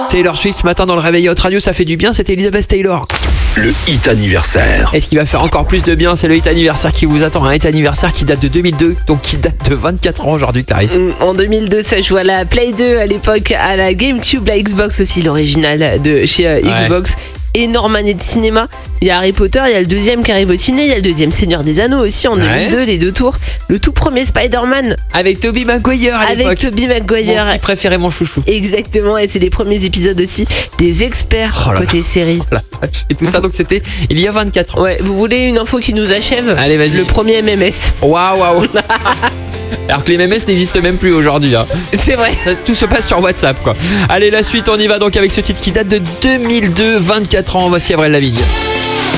Taylor Swift ce matin dans le réveil Hot Radio, ça fait du bien, c'était Elizabeth Taylor. Le hit anniversaire. Et ce qui va faire encore plus de bien, c'est le hit anniversaire qui vous attend. Un hit anniversaire qui date de 2002, donc qui date de 24 ans aujourd'hui, Clarisse. En 2002, ça joue à la Play 2 à l'époque, à la GameCube, la Xbox aussi, l'original de chez Xbox. Énorme année de cinéma. Il y a Harry Potter, il y a le deuxième qui arrive au ciné, il y a le deuxième Seigneur des Anneaux aussi en 2002, les deux tours. Le tout premier Spider-Man. Avec Tobey Maguire à l'époque. Avec Tobey Maguire. Mon petit préféré, mon chouchou. Exactement, et c'est les premiers épisodes aussi des experts côté série. Et tout ça, donc c'était il y a 24 ans. Ouais, vous voulez une info qui nous achève? Allez, vas-y. Le premier MMS. Waouh. Alors que les MMS n'existent même plus aujourd'hui. C'est vrai. Tout se passe sur WhatsApp, quoi. Allez, la suite, on y va donc avec ce titre qui date de 2002, 24 ans. Voici Avril Lavigne.